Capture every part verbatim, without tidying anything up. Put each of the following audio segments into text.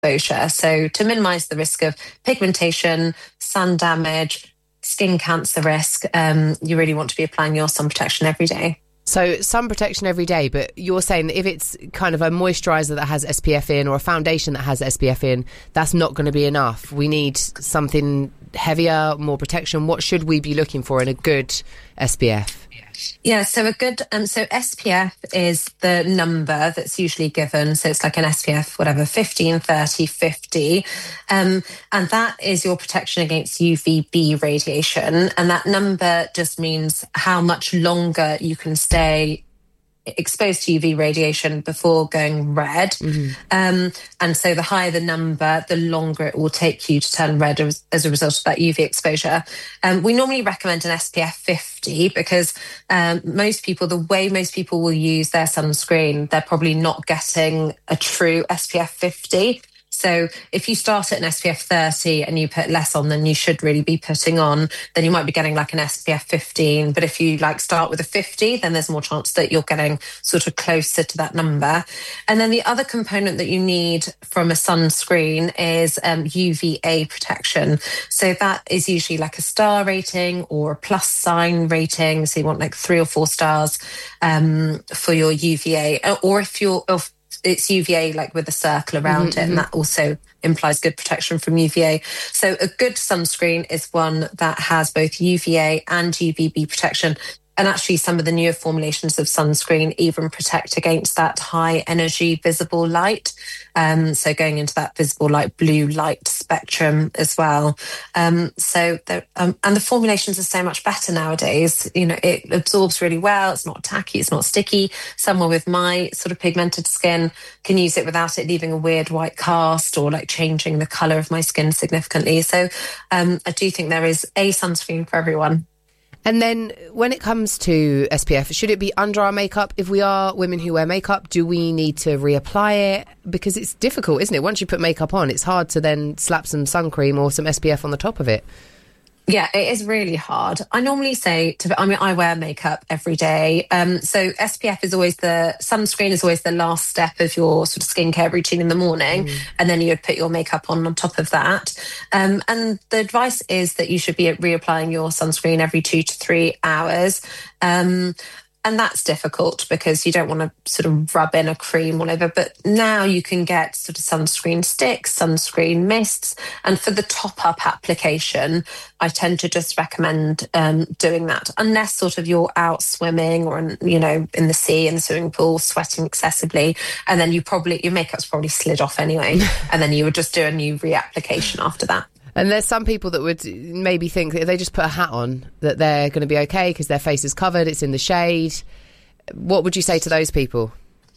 exposure. So to minimize the risk of pigmentation, sun damage, skin cancer risk, um, you really want to be applying your sun protection every day. So sun protection every day, but you're saying that if it's kind of a moisturiser that has S P F in or a foundation that has S P F in, that's not going to be enough. We need something heavier, more protection. What should we be looking for in a good S P F? Yeah, so a good, um, so S P F is the number that's usually given. So it's like an S P F, whatever, fifteen, thirty, fifty. Um, and that is your protection against U V B radiation. And that number just means how much longer you can stay exposed to U V radiation before going red. Mm-hmm. Um, and so the higher the number, the longer it will take you to turn red as, as a result of that U V exposure. Um, we normally recommend an S P F fifty because um, most people, the way most people will use their sunscreen, they're probably not getting a true S P F fifty. So if you start at an S P F thirty and you put less on than you should really be putting on, then you might be getting like an S P F fifteen. But if you like start with a fifty, then there's more chance that you're getting sort of closer to that number. And then the other component that you need from a sunscreen is um, U V A protection. So that is usually like a star rating or a plus sign rating. So you want like three or four stars um, for your U V A. Or if you're... If it's U V A like with a circle around mm-hmm. it, and that also implies good protection from U V A. So a good sunscreen is one that has both U V A and U V B protection. And actually some of the newer formulations of sunscreen even protect against that high energy visible light. Um, so going into that visible light, blue light spectrum as well. Um, so, um, and the formulations are so much better nowadays. You know, it absorbs really well. It's not tacky. It's not sticky. Someone with my sort of pigmented skin can use it without it leaving a weird white cast or like changing the colour of my skin significantly. So um, I do think there is a sunscreen for everyone. And then when it comes to S P F, should it be under our makeup? If we are women who wear makeup, do we need to reapply it? Because it's difficult, isn't it? Once you put makeup on, it's hard to then slap some sun cream or some S P F on the top of it. Yeah, it is really hard. I normally say to, I mean, I wear makeup every day. Um, so S P F is always the, sunscreen is always the last step of your sort of skincare routine in the morning. Mm. And then you would put your makeup on on top of that. Um, and the advice is that you should be reapplying your sunscreen every two to three hours. Um, And that's difficult because you don't want to sort of rub in a cream all over. But now you can get sort of sunscreen sticks, sunscreen mists. And for the top-up application, I tend to just recommend um, doing that. Unless sort of you're out swimming or, in, you know, in the sea, in the swimming pool, sweating excessively. And then you probably, your makeup's probably slid off anyway. And then you would just do a new reapplication after that. And there's some people that would maybe think that if they just put a hat on, that they're going to be okay because their face is covered, it's in the shade. What would you say to those people?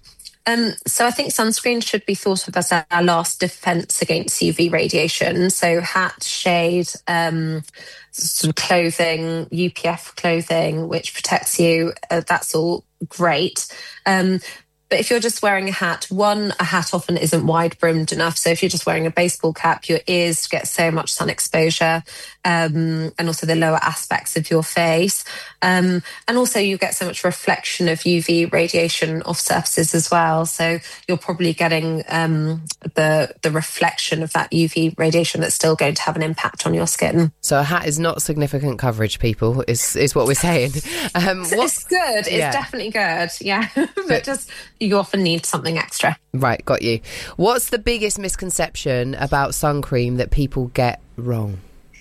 Um, so I think sunscreen should be thought of as our last defence against U V radiation. So hat, shade, um, sort of clothing, U P F clothing, which protects you, uh, that's all great. Um, But if you're just wearing a hat, one, a hat often isn't wide-brimmed enough. So if you're just wearing a baseball cap, your ears get so much sun exposure um, and also the lower aspects of your face. Um, and also you get so much reflection of U V radiation off surfaces as well. So you're probably getting um, the, the reflection of that U V radiation that's still going to have an impact on your skin. So a hat is not significant coverage, people, is, is what we're saying. Um, it's, what, it's good. It's yeah. definitely good. Yeah. but, but just... you often need something extra. Right, got you. What's the biggest misconception about sun cream that people get wrong?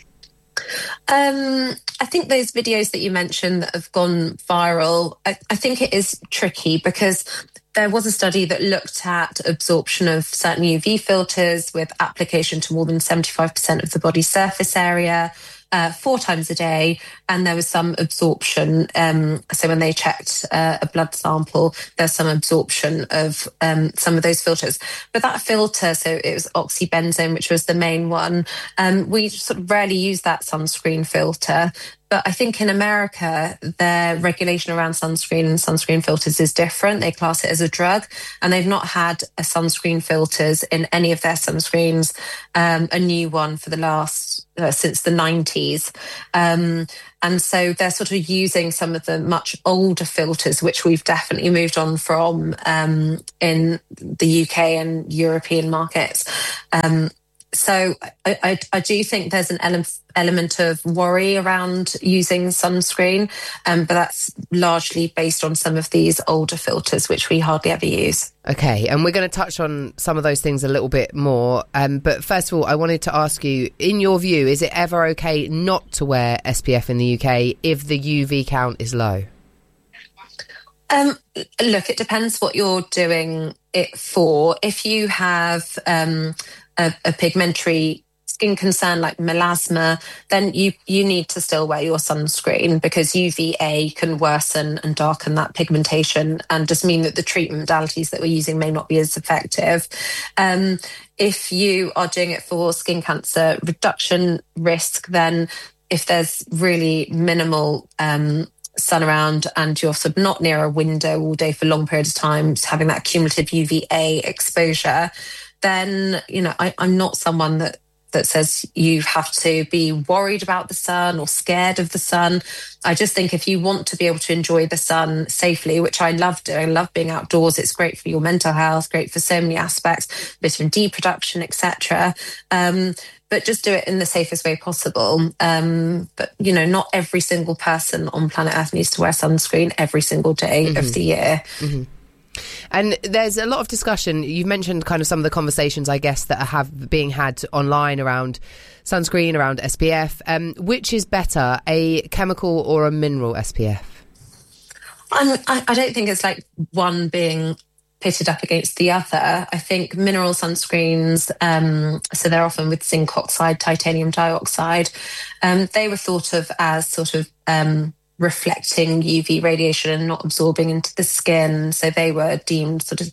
Um, I think those videos that you mentioned that have gone viral, I, I think it is tricky because there was a study that looked at absorption of certain U V filters with application to more than seventy-five percent of the body surface area. Uh, four times a day, and there was some absorption. Um, so when they checked uh, a blood sample, there's some absorption of um, some of those filters. But that filter, so it was oxybenzone, which was the main one. Um, we sort of rarely use that sunscreen filter. But I think in America, their regulation around sunscreen and sunscreen filters is different. They class it as a drug, and they've not had a sunscreen filters in any of their sunscreens, um, a new one for the last uh, since the nineties. Um, and so they're sort of using some of the much older filters, which we've definitely moved on from um, in the U K and European markets. Um, So I, I, I do think there's an ele- element of worry around using sunscreen, um, but that's largely based on some of these older filters, which we hardly ever use. Okay, and we're going to touch on some of those things a little bit more. Um, but first of all, I wanted to ask you, in your view, is it ever okay not to wear S P F in the U K if the U V count is low? Um, look, it depends what you're doing it for. If you have um, a, a pigmentary skin concern like melasma, then you, you need to still wear your sunscreen, because U V A can worsen and darken that pigmentation and just mean that the treatment modalities that we're using may not be as effective. Um, if you are doing it for skin cancer reduction risk, then if there's really minimal um, sun around and you're sort of not near a window all day for long periods of time, having that cumulative U V A exposure, then, you know, I, I'm not someone that that says you have to be worried about the sun or scared of the sun. I just think if you want to be able to enjoy the sun safely, which I love doing, I love being outdoors, it's great for your mental health, great for so many aspects, vitamin D production, et cetera. Um, but just do it in the safest way possible. Um, but, you know, not every single person on planet Earth needs to wear sunscreen every single day mm-hmm. of the year. Mm-hmm. And there's a lot of discussion. You've mentioned kind of some of the conversations, I guess, that have being had online around sunscreen, around S P F. Um, which is better, a chemical or a mineral S P F? I'm, I, I don't think it's like one being pitted up against the other. I think mineral sunscreens, um, so they're often with zinc oxide, titanium dioxide, um, they were thought of as sort of um, reflecting U V radiation and not absorbing into the skin. So they were deemed sort of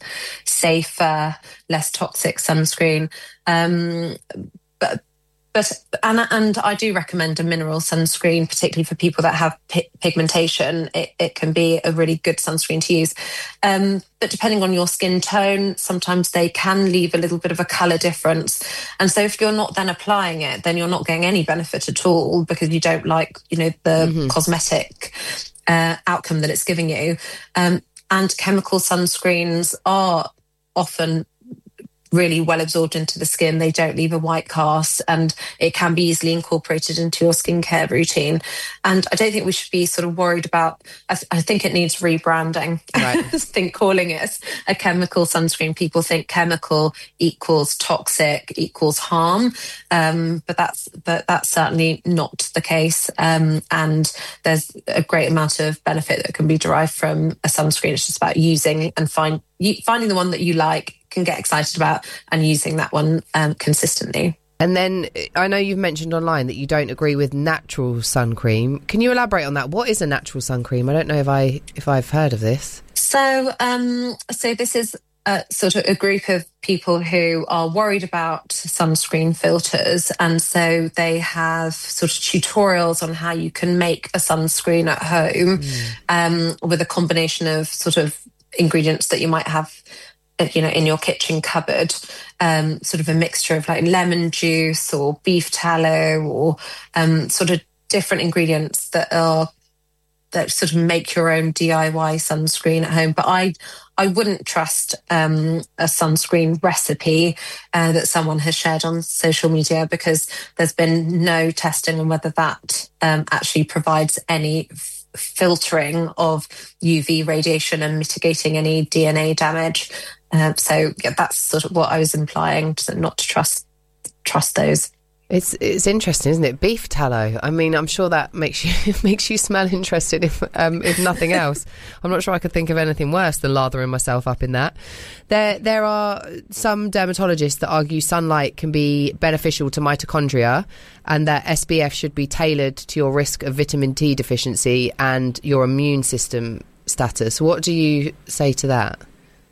safer, less toxic sunscreen. Um, but But and, and I do recommend a mineral sunscreen, particularly for people that have p- pigmentation. It, it can be a really good sunscreen to use. Um, but depending on your skin tone, sometimes they can leave a little bit of a colour difference. And so if you're not then applying it, then you're not getting any benefit at all, because you don't like, you know, the mm-hmm. cosmetic uh, outcome that it's giving you. Um, and chemical sunscreens are often really well absorbed into the skin. They don't leave a white cast, and it can be easily incorporated into your skincare routine. And I don't think we should be sort of worried about, I, th- I think it needs rebranding. Right. I think calling it a chemical sunscreen, people think chemical equals toxic equals harm. Um, but that's, but that's certainly not the case. Um, and there's a great amount of benefit that can be derived from a sunscreen. It's just about using and find, you, finding the one that you like, can get excited about, and using that one um, consistently. And then I know you've mentioned online that you don't agree with natural sun cream. Can you elaborate on that? What is a natural sun cream? I don't know if I if I've heard of this. So, um, so this is a, sort of a group of people who are worried about sunscreen filters, and so they have sort of tutorials on how you can make a sunscreen at home mm. um, with a combination of sort of ingredients that you might have, you know, in your kitchen cupboard, um, sort of a mixture of like lemon juice or beef tallow, or um, sort of different ingredients that are that sort of make your own D I Y sunscreen at home. But I, I wouldn't trust um, a sunscreen recipe uh, that someone has shared on social media, because there's been no testing on whether that um, actually provides any f- filtering of U V radiation and mitigating any D N A damage. Um, so yeah, that's sort of what I was implying, not to trust trust those. It's it's interesting, isn't it? Beef tallow. I mean, I'm sure that makes you makes you smell interested, if um, if nothing else. I'm not sure I could think of anything worse than lathering myself up in that. There there are some dermatologists that argue sunlight can be beneficial to mitochondria, and that S P F should be tailored to your risk of vitamin D deficiency and your immune system status. What do you say to that?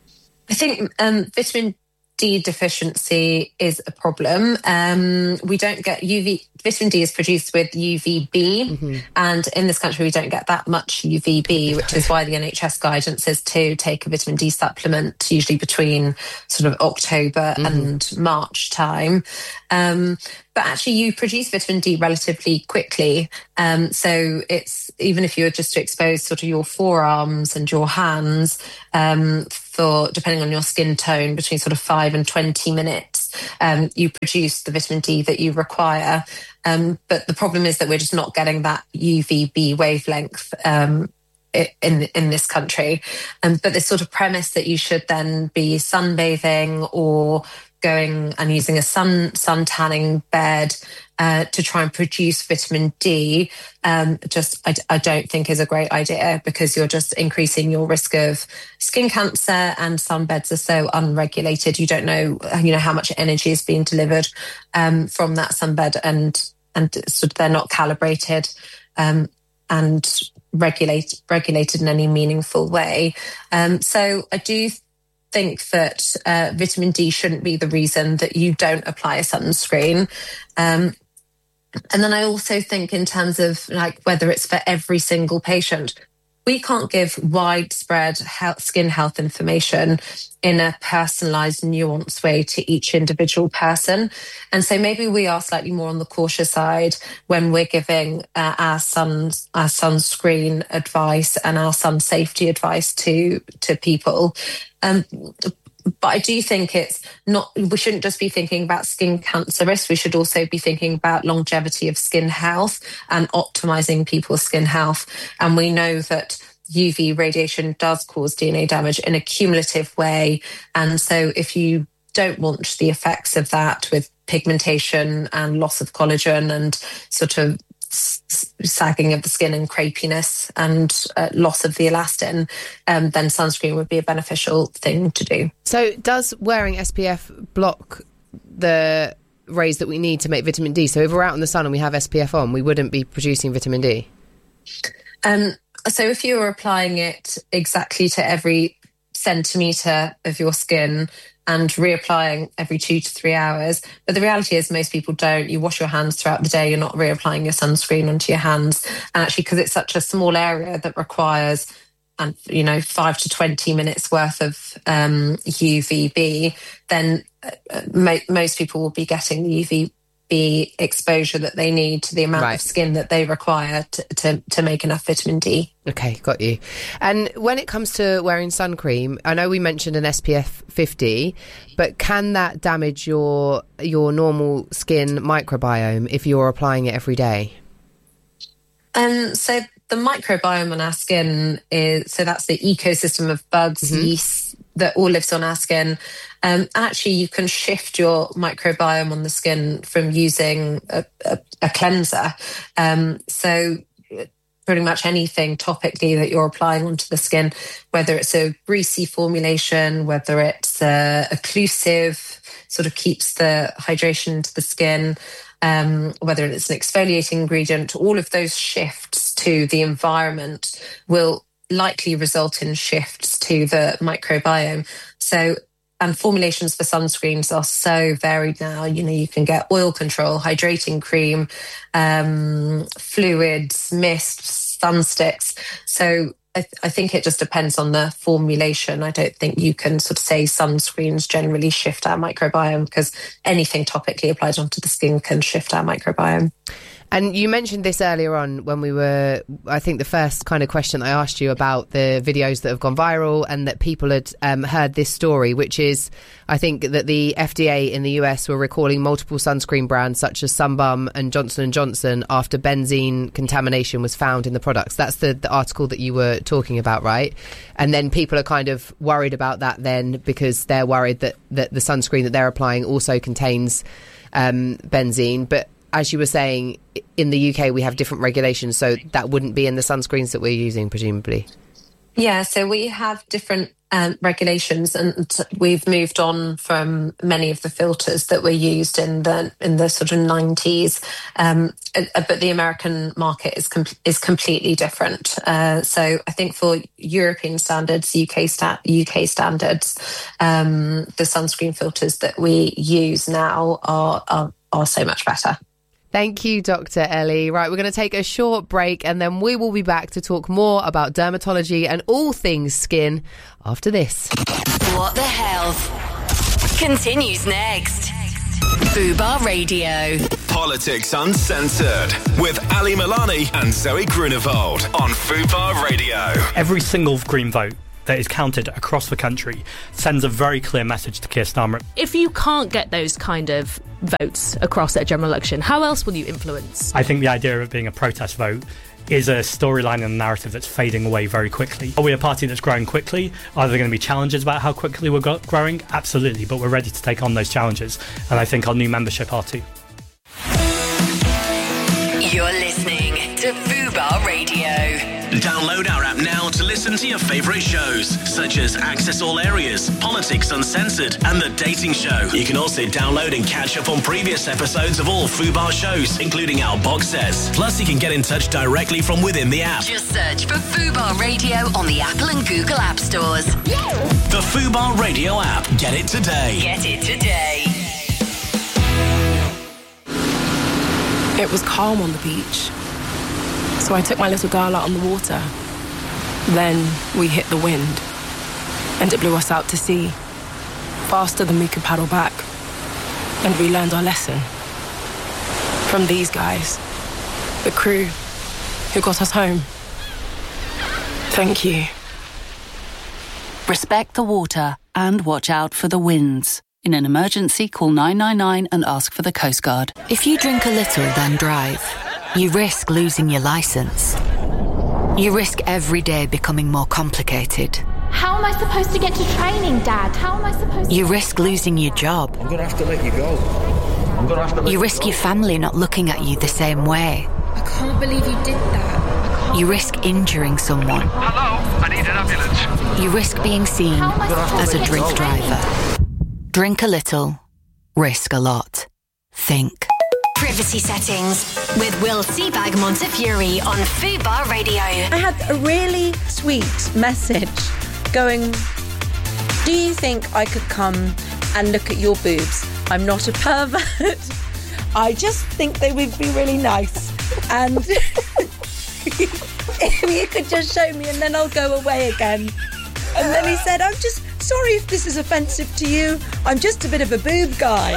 I think um, vitamin D deficiency is a problem. Um, we don't get U V, vitamin D is produced with U V B, mm-hmm. and in this country we don't get that much U V B, which is why the N H S guidance is to take a vitamin D supplement, usually between sort of October mm-hmm. and March time. Um, but actually you produce vitamin D relatively quickly. Um, so it's, even if you were just to expose sort of your forearms and your hands um, for, depending on your skin tone, between sort of five and twenty minutes, um, you produce the vitamin D that you require. Um, but the problem is that we're just not getting that U V B wavelength um, in in this country. Um, but this sort of premise that you should then be sunbathing or going and using a sun sun tanning bed uh, to try and produce vitamin D, um, just I, I don't think is a great idea, because you're just increasing your risk of skin cancer, and sunbeds are so unregulated. You don't know, you know, how much energy is being delivered um, from that sunbed, and and sort of they're not calibrated um, and regulate regulated in any meaningful way. Um, so I do think that uh, vitamin D shouldn't be the reason that you don't apply a sunscreen. Um, and then I also think, in terms of like whether it's for every single patient, we can't give widespread health, skin health information in a personalised, nuanced way to each individual person. And so maybe we are slightly more on the cautious side when we're giving uh, our sun's our sunscreen advice and our sun safety advice to to people. Um, but I do think it's not, we shouldn't just be thinking about skin cancer risk. We should also be thinking about longevity of skin health and optimizing people's skin health. And we know that U V radiation does cause D N A damage in a cumulative way. And so if you don't want the effects of that with pigmentation and loss of collagen and sort of sagging of the skin and crepiness and uh, loss of the elastin, um, then sunscreen would be a beneficial thing to do. So does wearing S P F block the rays that we need to make vitamin D? So if we're out in the sun and we have S P F on, we wouldn't be producing vitamin D? Um, so if you were applying it exactly to every centimetre of your skin and reapplying every two to three hours. But the reality is most people don't. You wash your hands throughout the day. You're not reapplying your sunscreen onto your hands. And actually, because it's such a small area that requires, and you know, five to twenty minutes worth of um, U V B, then uh, mo- most people will be getting the U V B exposure that they need to the amount right. of skin that they require to, to, to make enough vitamin D. Okay, got you. And when it comes to wearing sun cream, I know we mentioned an S P F fifty, but can that damage your your normal skin microbiome if you're applying it every day? Um, so the microbiome on our skin is, so that's the ecosystem of bugs, mm-hmm. yeast, that all lives on our skin. Um, and actually, you can shift your microbiome on the skin from using a, a, a cleanser. Um, so pretty much anything topically that you're applying onto the skin, whether it's a greasy formulation, whether it's a occlusive, sort of keeps the hydration to the skin, um, whether it's an exfoliating ingredient, all of those shifts to the environment will likely result in shifts to the microbiome. So, and formulations for sunscreens are so varied now. You know, you can get oil control, hydrating cream, um, fluids, mists, sun sticks. So I, th- I think it just depends on the formulation. I don't think you can sort of say sunscreens generally shift our microbiome, because anything topically applied onto the skin can shift our microbiome. And you mentioned this earlier on when we were, I think the first kind of question I asked you about the videos that have gone viral and that people had um, heard this story, which is, I think that the F D A in the U S were recalling multiple sunscreen brands such as Sunbum and Johnson and Johnson after benzene contamination was found in the products. That's the, the article that you were talking about, right? And then people are kind of worried about that then, because they're worried that, that the sunscreen that they're applying also contains um, benzene. But as you were saying, in the U K, we have different regulations, so that wouldn't be in the sunscreens that we're using, presumably. Yeah, so we have different um, regulations, and we've moved on from many of the filters that were used in the in the sort of nineties. Um, but the American market is com- is completely different. Uh, so I think for European standards, U K sta- U K standards, um, the sunscreen filters that we use now are are, are so much better. Thank you, Doctor Ellie. Right, we're going to take a short break and then we will be back to talk more about dermatology and all things skin after this. What the Health continues next. Fubar Radio. Politics Uncensored with Ali Milani and Zoe Grunewald on Fubar Radio. Every single Green vote that is counted across the country sends a very clear message to Keir Starmer. If you can't get those kind of votes across at a general election, how else will you influence? I think the idea of it being a protest vote is a storyline and a narrative that's fading away very quickly. Are we a party that's growing quickly? Are there going to be challenges about how quickly we're go- growing? Absolutely, but we're ready to take on those challenges, and I think our new membership are too. You're listening to Fubar Radio. Download our app now to listen to your favourite shows, such as Access All Areas, Politics Uncensored, and The Dating Show. You can also download and catch up on previous episodes of all Fubar shows, including our box sets. Plus, you can get in touch directly from within the app. Just search for Fubar Radio on the Apple and Google App Stores. The Fubar Radio app. Get it today. Get it today. It was calm on the beach, so I took my little girl out on the water. Then we hit the wind, and it blew us out to sea, faster than we could paddle back. And we learned our lesson from these guys, the crew who got us home. Thank you. Respect the water and watch out for the winds. In an emergency, call nine nine nine and ask for the Coast Guard. If you drink a little, then drive. You risk losing your licence. You risk every day becoming more complicated. How am I supposed to get to training, Dad? How am I supposed to... You risk losing your job. I'm going to have to let you go. I'm going to have to let You you risk go. your family not looking at you the same way. I can't believe you did that. You risk injuring someone. Hello, I need an ambulance. You risk being seen as a drink driver. Drink a little, risk a lot. Think. Privacy settings with Will Seabag Montefiore on Fubar Radio. I had a really sweet message going, do you think I could come and look at your boobs? I'm not a pervert. I just think they would be really nice. And if you could just show me and then I'll go away again. And then he said, I'm just sorry if this is offensive to you. I'm just a bit of a boob guy.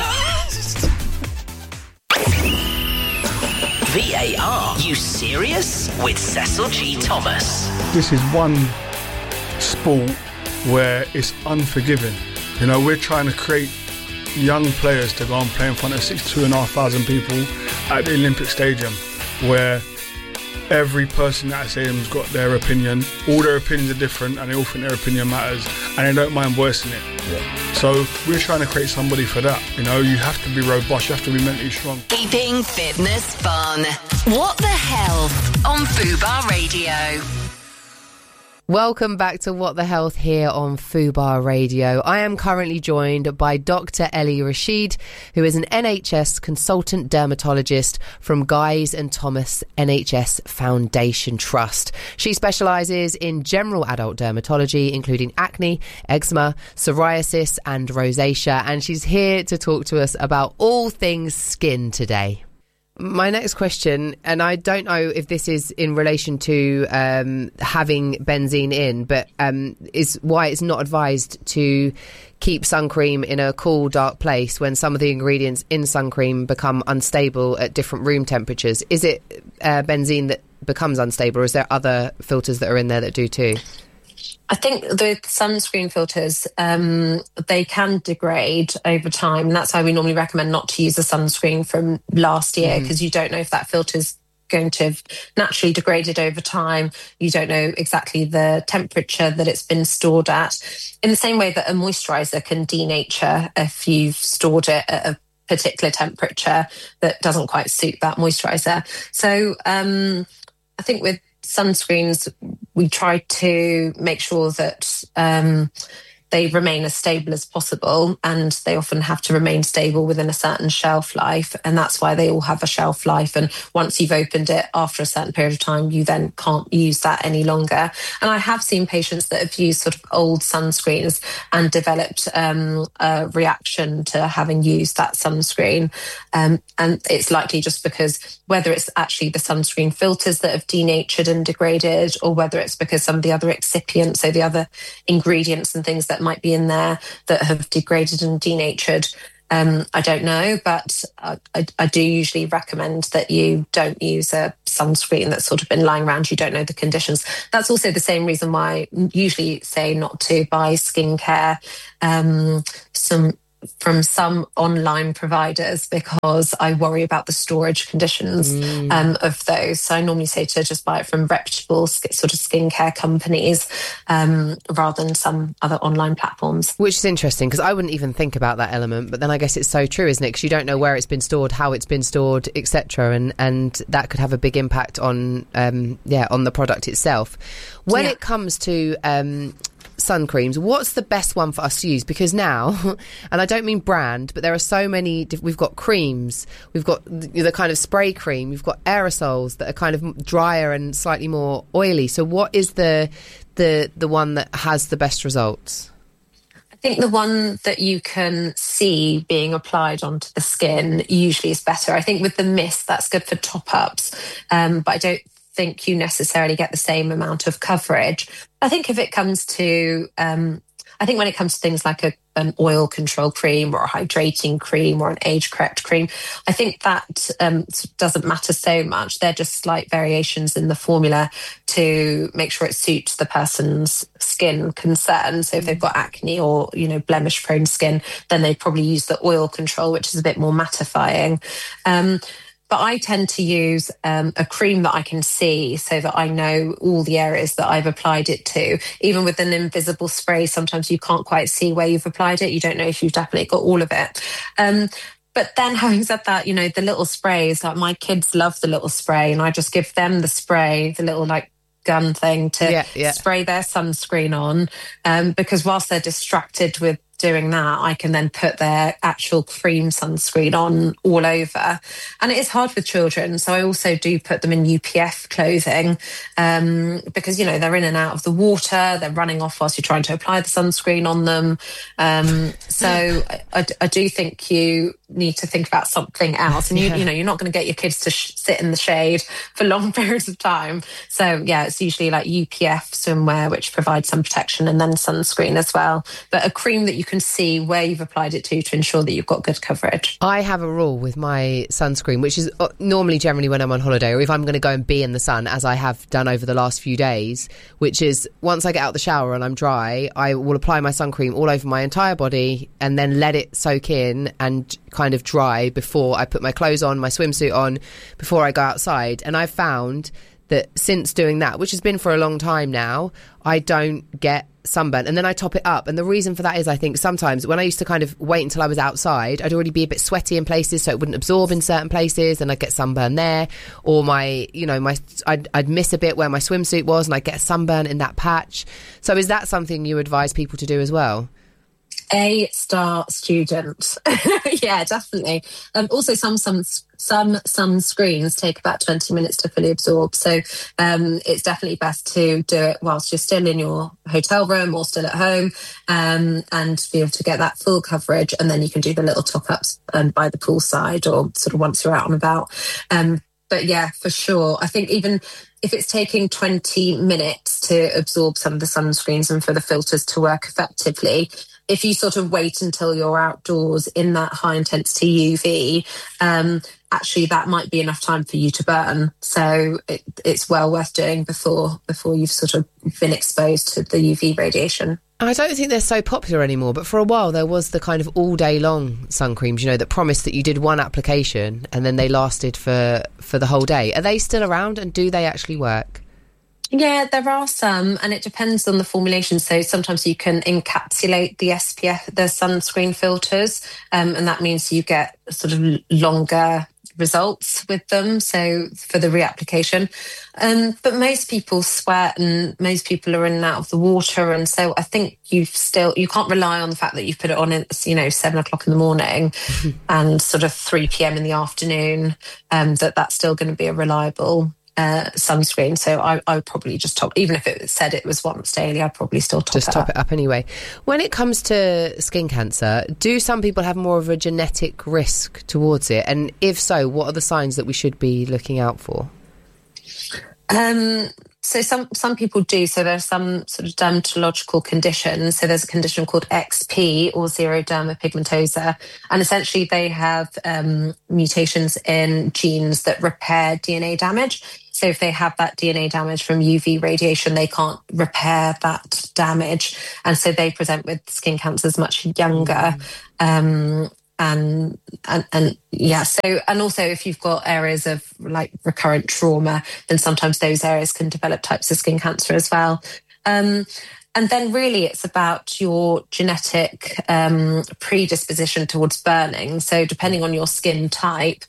V A R, you serious? With Cecil G. Thomas. This is one sport where it's unforgiving. You know, we're trying to create young players to go and play in front of sixty-two and a half thousand people at the Olympic Stadium, where every person at that stadium's got their opinion. All their opinions are different, and they all think their opinion matters, and they don't mind voicing it. Yeah. So we're trying to create somebody for that. You know, you have to be robust, you have to be mentally strong. Keeping fitness fun. What the Health on Fubar Radio. Welcome back to What the Health here on Fubar Radio. I am currently joined by Doctor Ellie Rashid, who is an N H S consultant dermatologist from Guy's and Thomas N H S Foundation Trust. She specialises in general adult dermatology, including acne, eczema, psoriasis and rosacea, and she's here to talk to us about all things skin today. My next question, and I don't know if this is in relation to um, having benzene in, but um, is why it's not advised to keep sun cream in a cool, dark place when some of the ingredients in sun cream become unstable at different room temperatures. Is it uh, benzene that becomes unstable, or is there other filters that are in there that do too? I think the sunscreen filters, um, they can degrade over time. And that's why we normally recommend not to use a sunscreen from last year, because mm-hmm. you don't know if that filter's going to have naturally degraded over time. You don't know exactly the temperature that it's been stored at. In the same way that a moisturiser can denature if you've stored it at a particular temperature that doesn't quite suit that moisturiser. So um, I think with sunscreens, we try to make sure that um, they remain as stable as possible, and they often have to remain stable within a certain shelf life, and that's why they all have a shelf life. And once you've opened it after a certain period of time, you then can't use that any longer. And I have seen patients that have used sort of old sunscreens and developed um, a reaction to having used that sunscreen, um, and it's likely just because whether it's actually the sunscreen filters that have denatured and degraded, or whether it's because some of the other excipients, so the other ingredients and things that might be in there that have degraded and denatured. Um, I don't know, but I, I, I do usually recommend that you don't use a sunscreen that's sort of been lying around. You don't know the conditions. That's also the same reason why I usually say not to buy skincare um, some from some online providers, because I worry about the storage conditions mm. um, of those. So I normally say to just buy it from reputable sort of skincare companies um, rather than some other online platforms. Which is interesting, because I wouldn't even think about that element, but then I guess it's so true, isn't it? Because you don't know where it's been stored, how it's been stored, et cetera, and and that could have a big impact on um, yeah on the product itself. When yeah. it comes to um, sun creams, what's the best one for us to use? Because now, and I don't mean brand, but there are so many, we've got creams, we've got the, the kind of spray cream, we've got aerosols that are kind of drier and slightly more oily. So what is the the the one that has the best results? I think the one that you can see being applied onto the skin usually is better. I think with the mist, that's good for top-ups, um, but I don't think you necessarily get the same amount of coverage. I think if it comes to, um, I think when it comes to things like a, an oil control cream or a hydrating cream or an age correct cream, I think that um, doesn't matter so much. They're just slight variations in the formula to make sure it suits the person's skin concern. So if they've got acne or, you know, blemish prone skin, then they probably use the oil control, which is a bit more mattifying. Um, But I tend to use um, a cream that I can see so that I know all the areas that I've applied it to. Even with an invisible spray, sometimes you can't quite see where you've applied it. You don't know if you've definitely got all of it. Um, but then having said that, you know, the little sprays, like my kids love the little spray, and I just give them the spray, the little like gun thing to yeah, yeah. spray their sunscreen on, um, because whilst they're distracted with doing that, I can then put their actual cream sunscreen on all over. And it is hard with children, so I also do put them in U P F clothing um, because, you know, they're in and out of the water, they're running off whilst you're trying to apply the sunscreen on them. Um, so I, I do think you need to think about something else, and you, yeah. you know, you're not going to get your kids to sh- sit in the shade for long periods of time. So yeah, it's usually like U P F swimwear, which provides some protection, and then sunscreen as well. But a cream that you can see where you've applied it to to ensure that you've got good coverage. I have a rule with my sunscreen, which is normally generally when I'm on holiday, or if I'm going to go and be in the sun, as I have done over the last few days, which is once I get out the shower and I'm dry, I will apply my sun cream all over my entire body and then let it soak in and kind of dry before I put my clothes on, my swimsuit on, before I go outside. And I've found that since doing that, which has been for a long time now, I don't get sunburn, and then I top it up. And the reason for that is, I think sometimes when I used to kind of wait until I was outside, I'd already be a bit sweaty in places, so it wouldn't absorb in certain places, and I'd get sunburn there, or my, you know, my I'd, I'd miss a bit where my swimsuit was, and I'd get sunburn in that patch. So is that something you advise people to do as well? A star student. Yeah, definitely. Um, also, some some some sunscreens take about twenty minutes to fully absorb. So um, it's definitely best to do it whilst you're still in your hotel room or still at home, um, and be able to get that full coverage. And then you can do the little top-ups um, by the poolside or sort of once you're out and about. Um, but yeah, for sure. I think even if it's taking twenty minutes to absorb some of the sunscreens and for the filters to work effectively, if you sort of wait until you're outdoors in that high intensity U V, um, actually that might be enough time for you to burn. So it, it's well worth doing before before you've sort of been exposed to the U V radiation. I don't think they're so popular anymore, but for a while there was the kind of all day long sun creams, you know, that promised that you did one application and then they lasted for, for the whole day. Are they still around, and do they actually work? Yeah, there are some, and it depends on the formulation. So sometimes you can encapsulate the S P F, the sunscreen filters, um, and that means you get sort of longer results with them, so for the reapplication. Um, but most people sweat, and most people are in and out of the water, and so I think you've still you can't rely on the fact that you've put it on at, you know, seven o'clock in the morning and sort of three p.m. in the afternoon, um, that that's still going to be a reliable Uh, sunscreen. So I, I would probably just top, even if it said it was once daily, I'd probably still top just it top up. it up anyway. When it comes to skin cancer, do some people have more of a genetic risk towards it? And if so, what are the signs that we should be looking out for? Um, So some some people do. So there's some sort of dermatological conditions. So there's a condition called X P or xeroderma pigmentosa, and essentially they have um, mutations in genes that repair D N A damage. So if they have that D N A damage from U V radiation, they can't repair that damage, and so they present with skin cancers much younger. Mm. Um, And, and and yeah, so and also if you've got areas of like recurrent trauma, then sometimes those areas can develop types of skin cancer as well. Um, and then really it's about your genetic um, predisposition towards burning. So depending on your skin type,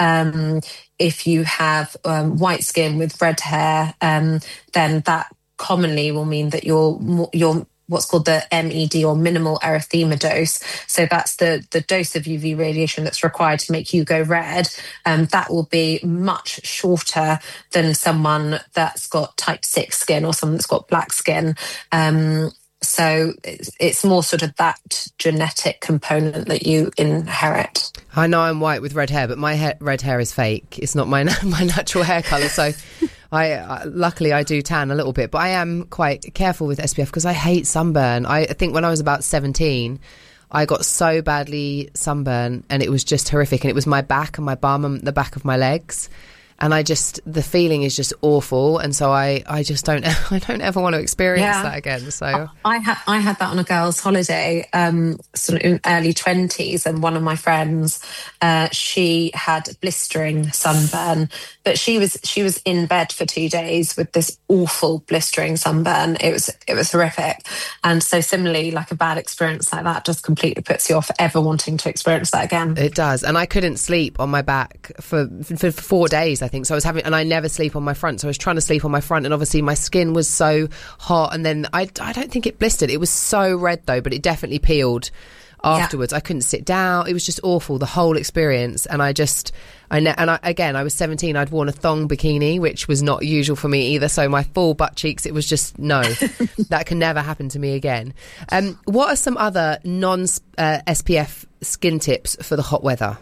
um, if you have um, white skin with red hair, um, then that commonly will mean that you're you're what's called the M E D or minimal erythema dose. So that's the, the dose of U V radiation that's required to make you go red. Um, that will be much shorter than someone that's got type six skin or someone that's got black skin. Um, so it's, it's more sort of that genetic component that you inherit. I know I'm white with red hair, but my hair, red hair is fake. It's not my my natural hair colour. So I uh, luckily I do tan a little bit, but I am quite careful with S P F because I hate sunburn. I think when I was about seventeen, I got so badly sunburned and it was just horrific. And it was my back and my bum and the back of my legs. And I just, the feeling is just awful. And so I, I just don't, I don't ever want to experience yeah. that again. So I had, I had that on a girls' holiday, um, sort of in early twenties. And one of my friends, uh, she had blistering sunburn, but she was, she was in bed for two days with this awful blistering sunburn. It was, it was horrific. And so similarly, like a bad experience like that just completely puts you off ever wanting to experience that again. It does. And I couldn't sleep on my back for, for, for four days, I think. So I was having, and I never sleep on my front. So I was trying to sleep on my front, and obviously my skin was so hot. And then I, I don't think it blistered. It was so red though, but it definitely peeled afterwards. Yeah. I couldn't sit down. It was just awful, the whole experience. And I just, I ne- and I, again, I was seventeen. I'd worn a thong bikini, which was not usual for me either. So my full butt cheeks, it was just no, that can never happen to me again. Um, what are some other non uh, S P F skin tips for the hot weather?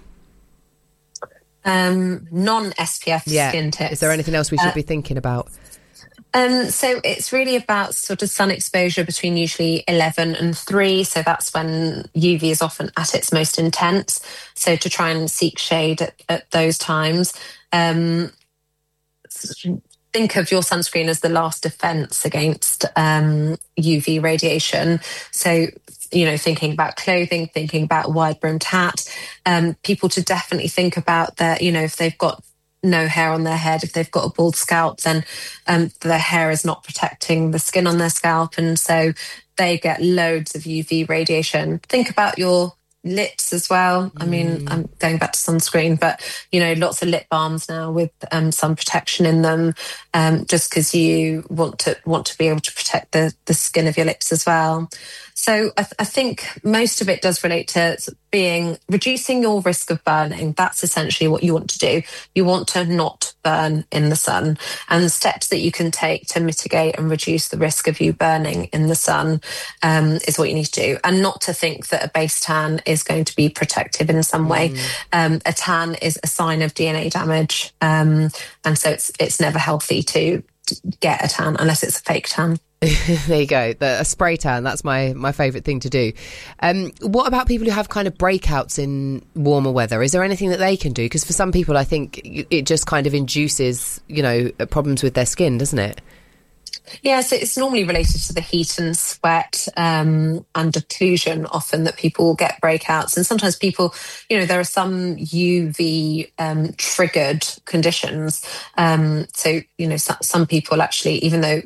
Um, non-S P F yeah. skin tips. Is there anything else we should uh, be thinking about? Um, so it's really about sort of sun exposure between usually eleven and three. So that's when U V is often at its most intense. So to try and seek shade at, at those times. Um, think of your sunscreen as the last defense against um, U V radiation. So, you know, thinking about clothing, thinking about wide-brimmed hat, um, people to definitely think about their, you know, if they've got no hair on their head, if they've got a bald scalp, then um, their hair is not protecting the skin on their scalp. And so they get loads of U V radiation. Think about your lips as well. I mean, mm. I'm going back to sunscreen, but, you know, lots of lip balms now with um, sun protection in them, um, just because you want to want to be able to protect the, the skin of your lips as well. So I, th- I think most of it does relate to being reducing your risk of burning. That's essentially what you want to do. You want to not burn in the sun, and the steps that you can take to mitigate and reduce the risk of you burning in the sun um, is what you need to do, and not to think that a base tan is going to be protective in some way. Mm. Um, a tan is a sign of D N A damage, um, and so it's it's never healthy to get a tan unless it's a fake tan. There you go, the, a spray tan, that's my, my favourite thing to do. Um, what about people who have kind of breakouts in warmer weather? Is there anything that they can do? Because for some people, I think it just kind of induces, you know, problems with their skin, doesn't it? Yeah, so it's normally related to the heat and sweat um, and occlusion often that people will get breakouts. And sometimes people, you know, there are some U V um, triggered conditions. Um, so, you know, so, some people actually, even though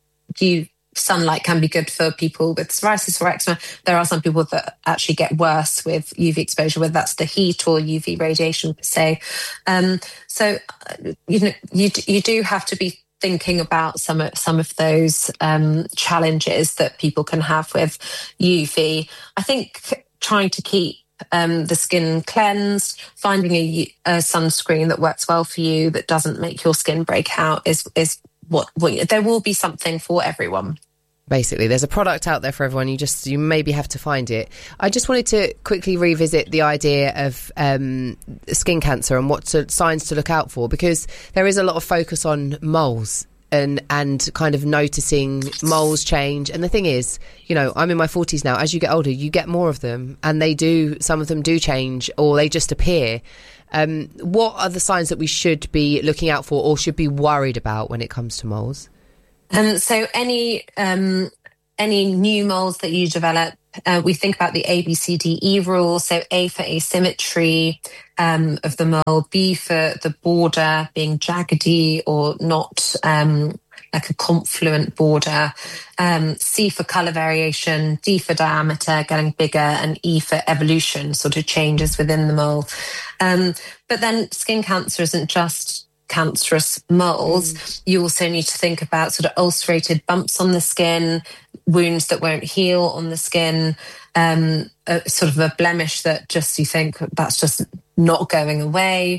you sunlight can be good for people with psoriasis or eczema, there are some people that actually get worse with U V exposure, whether that's the heat or U V radiation per se. Um, so, you know, you you do have to be thinking about some of, some of those um, challenges that people can have with U V. I think trying to keep um, the skin cleansed, finding a, a sunscreen that works well for you, that doesn't make your skin break out is is what, what there will be something for everyone. Basically, there's a product out there for everyone. You just, you maybe have to find it. I just wanted to quickly revisit the idea of um, skin cancer and what to, signs to look out for, because there is a lot of focus on moles and and kind of noticing moles change. And the thing is, you know, I'm in my forties now. As you get older, you get more of them, and they do. Some of them do change, or they just appear. Um, what are the signs that we should be looking out for, or should be worried about when it comes to moles? Um, so any um, any new moles that you develop, uh, we think about the A B C D E rule. So A for asymmetry um, of the mole, B for the border being jaggedy or not um, like a confluent border, um, C for colour variation, D for diameter getting bigger, and E for evolution, sort of changes within the mole. Um, but then skin cancer isn't just cancerous moles. Mm. You also need to think about sort of ulcerated bumps on the skin, wounds that won't heal on the skin, um, a, sort of a blemish that just you think that's just not going away.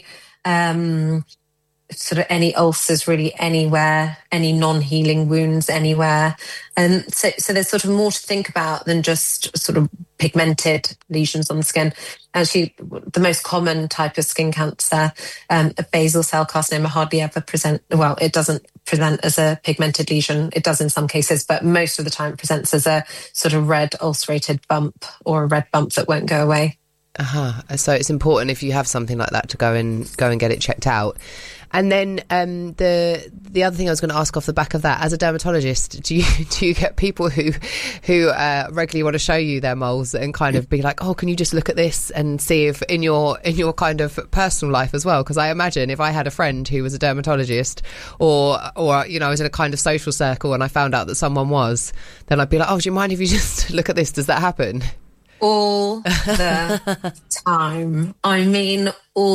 Um, sort of any ulcers really anywhere, any non-healing wounds anywhere. And so, so there's sort of more to think about than just sort of pigmented lesions on the skin. Actually, the most common type of skin cancer, um, a basal cell carcinoma, hardly ever present, well, it doesn't present as a pigmented lesion. It does in some cases, but most of the time it presents as a sort of red ulcerated bump or a red bump that won't go away. Uh-huh. So it's important if you have something like that to go and go and get it checked out. And then um, the the other thing I was going to ask off the back of that, as a dermatologist, do you do you get people who who uh, regularly want to show you their moles and kind of be like, oh, can you just look at this and see if in your in your kind of personal life as well? Because I imagine if I had a friend who was a dermatologist, or or you know I was in a kind of social circle and I found out that someone was, then I'd be like, oh, do you mind if you just look at this? Does that happen? All the time. I mean,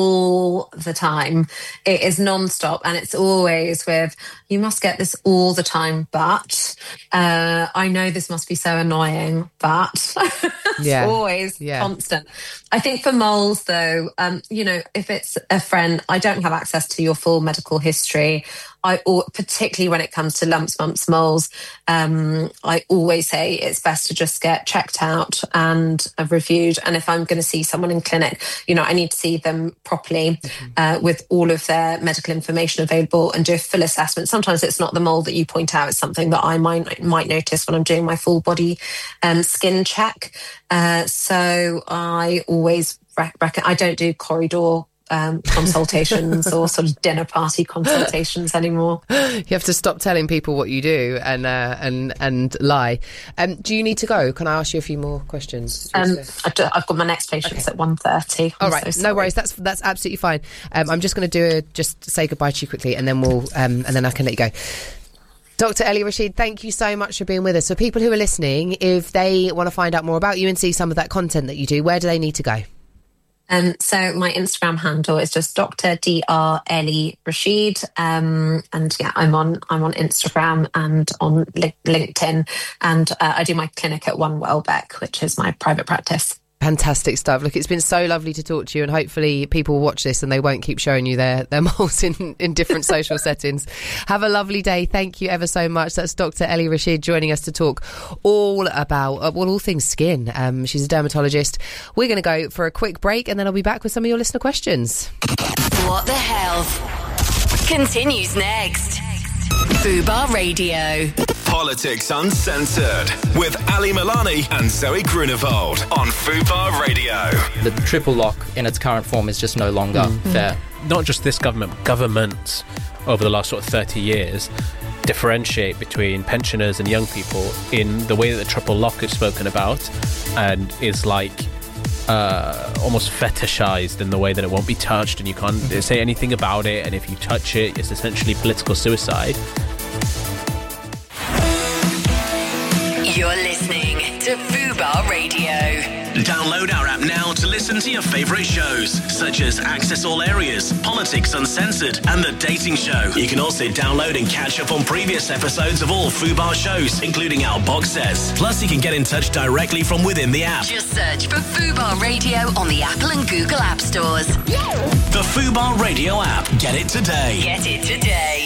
all the time. It is non-stop, and it's always with, you must get this all the time, but uh, I know this must be so annoying, but it's yeah. always yeah. constant. I think for moles, though, um, you know, if it's a friend, I don't have access to your full medical history. I, particularly when it comes to lumps, bumps, moles, um, I always say it's best to just get checked out and uh, reviewed. And if I'm going to see someone in clinic, you know, I need to see them properly mm-hmm. uh, with all of their medical information available and do a full assessment. Sometimes it's not the mole that you point out; it's something that I might might notice when I'm doing my full body um, skin check. Uh, so I always reckon I don't do corridor Um, consultations or sort of dinner party consultations anymore. You have to stop telling people what you do and uh, and and lie. Um, do you need to go? Can I ask you a few more questions? Um, I do, I've got my next patient okay. at one thirty. All right, so no worries. That's that's absolutely fine. Um, I'm just going to do a, just say goodbye to you quickly, and then we'll um, and then I can let you go. Doctor Ellie Rashid, thank you so much for being with us. For people who are listening, if they want to find out more about you and see some of that content that you do, where do they need to go? Um, so my Instagram handle is just Doctor D R Ellie Rashid, um, and yeah, I'm on I'm on Instagram and on li- LinkedIn, and uh, I do my clinic at One Welbeck, which is my private practice. Fantastic stuff. Look, it's been so lovely to talk to you, and hopefully people will watch this and they won't keep showing you their, their moles in, in different social settings. Have a lovely day. Thank you ever so much. That's Doctor Ellie Rashid joining us to talk all about, uh, well, all things skin. Um, she's a dermatologist. We're going to go for a quick break, and then I'll be back with some of your listener questions. What the Health continues next. Fubar Radio. Politics Uncensored with Ali Milani and Zoe Grunewald on Fubar Radio. The triple lock in its current form is just no longer mm. fair. Not just this government, but governments over the last sort of thirty years differentiate between pensioners and young people in the way that the triple lock is spoken about, and is like uh, almost fetishized in the way that it won't be touched and you can't mm-hmm. say anything about it, and if you touch it, it's essentially political suicide. You're listening to Fubar Radio. Download our app now to listen to your favourite shows, such as Access All Areas, Politics Uncensored, and The Dating Show. You can also download and catch up on previous episodes of all Fubar shows, including our box sets. Plus, you can get in touch directly from within the app. Just search for Fubar Radio on the Apple and Google App Stores. The Fubar Radio app. Get it today. Get it today.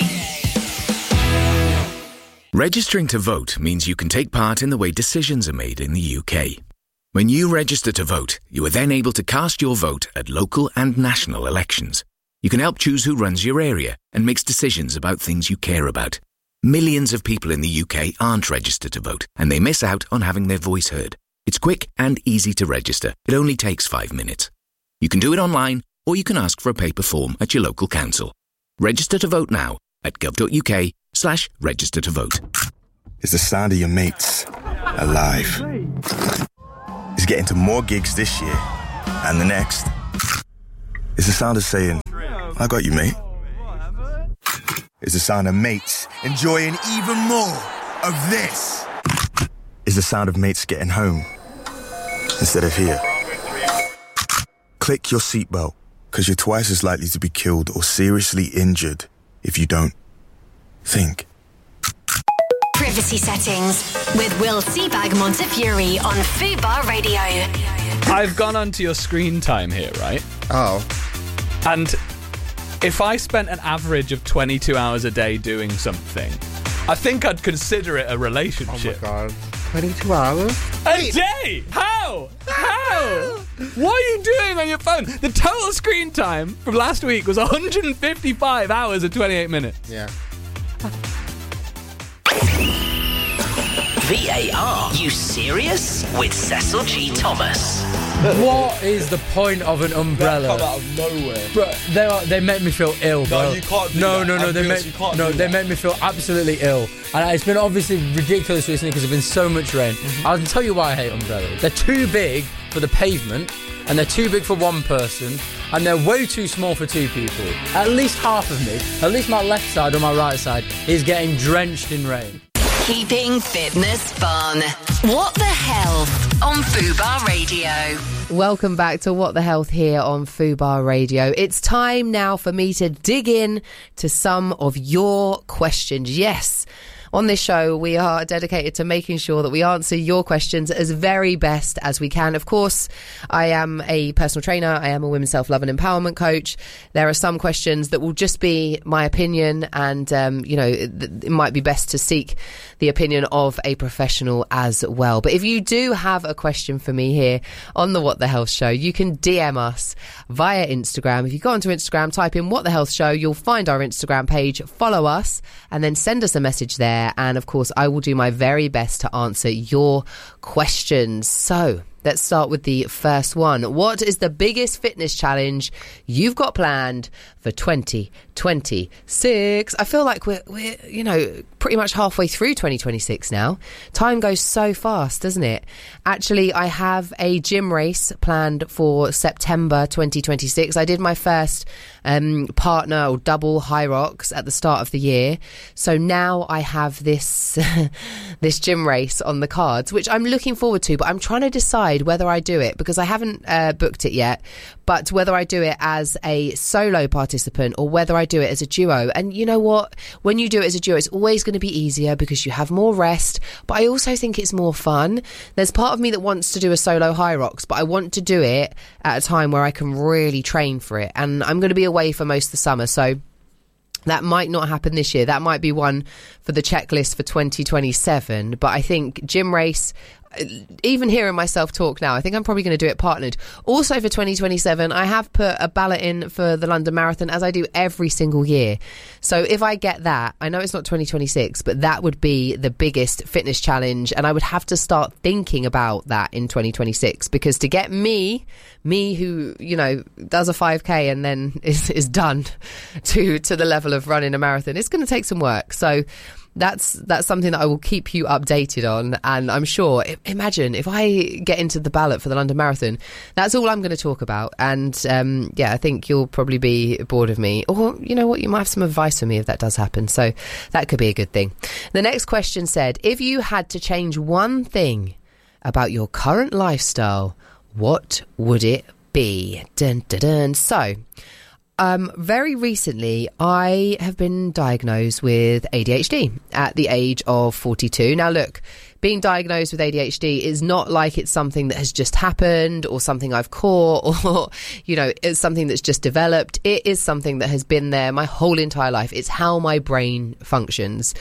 Registering to vote means you can take part in the way decisions are made in the U K. When you register to vote, you are then able to cast your vote at local and national elections. You can help choose who runs your area and makes decisions about things you care about. Millions of people in the U K aren't registered to vote, and they miss out on having their voice heard. It's quick and easy to register. It only takes five minutes. You can do it online, or you can ask for a paper form at your local council. Register to vote now at gov.uk slash register to vote. It's the sound of your mates alive. It's getting to more gigs this year and the next. It's the sound of saying, I got you, mate. It's the sound of mates enjoying even more of this. It's the sound of mates getting home instead of here. Click your seatbelt, because you're twice as likely to be killed or seriously injured if you don't think. Privacy settings with Will Seabag Montefiore on Fubar Radio. I've gone onto your screen time here, right? Oh. And if I spent an average of twenty-two hours a day doing something, I think I'd consider it a relationship. Oh my god. twenty-two hours? A day? How? How? What are you doing on your phone? The total screen time from last week was one hundred fifty-five hours and twenty-eight minutes. Yeah. V A R, you serious? With Cecil G. Thomas. What is the point of an umbrella? That come out of nowhere. Bro, they are, they make me feel ill, bro. No, you can't do no, that. No, no, no. They Ambulance, make you can't no, do they that. make me feel absolutely ill. And it's been obviously ridiculous recently because there's been so much rain. Mm-hmm. I'll tell you why I hate umbrellas. They're too big for the pavement, and they're too big for one person, and they're way too small for two people. At least half of me, at least my left side or my right side, is getting drenched in rain. Keeping fitness fun. What the Health on Fubar Radio. Welcome back to What the Health here on Fubar Radio. It's time now for me to dig in to some of your questions. Yes, on this show, we are dedicated to making sure that we answer your questions as very best as we can. Of course, I am a personal trainer. I am a women's self-love and empowerment coach. There are some questions that will just be my opinion, and, um, you know, it, it might be best to seek the opinion of a professional as well. But if you do have a question for me here on the What the Health Show, you can D M us via Instagram. If you go onto Instagram, type in What the Health Show, you'll find our Instagram page, follow us, and then send us a message there. And of course, I will do my very best to answer your questions. So let's start with the first one. What is the biggest fitness challenge you've got planned for twenty twenty-six? I feel like we're, we're, you know, pretty much halfway through twenty twenty-six now. Time goes so fast, doesn't it? Actually, I have a gym race planned for September twenty twenty-six. I did my first um, partner or double high rocks at the start of the year. So now I have this, this gym race on the cards, which I'm looking forward to, but I'm trying to decide whether I do it because I haven't uh, booked it yet, but whether I do it as a solo participant or whether I do it as a duo. And you know what? When you do it as a duo, it's always going to be easier because you have more rest, but I also think it's more fun. There's part of me that wants to do a solo high rocks, but I want to do it at a time where I can really train for it. And I'm going to be away for most of the summer, so that might not happen this year. That might be one for the checklist for twenty twenty-seven. But I think gym race, even hearing myself talk now, I think I'm probably going to do it partnered. Also for twenty twenty-seven, I have put a ballot in for the London Marathon, as I do every single year. So if I get that, I know it's not twenty twenty-six, but that would be the biggest fitness challenge. And I would have to start thinking about that in twenty twenty-six, because to get me, me who, you know, does a five K and then is, is done to, to the level of running a marathon, it's going to take some work. So That's that's something that I will keep you updated on, and I'm sure, imagine if I get into the ballot for the London Marathon, that's all I'm going to talk about. And um, yeah, I think you'll probably be bored of me, or you know what, you might have some advice for me if that does happen, so that could be a good thing. The next question said, if you had to change one thing about your current lifestyle, what would it be? Dun, dun, dun. So Um, very recently, I have been diagnosed with A D H D at the age of forty-two. Now, look, being diagnosed with A D H D is not like it's something that has just happened or something I've caught or, you know, it's something that's just developed. It is something that has been there my whole entire life. It's how my brain functions.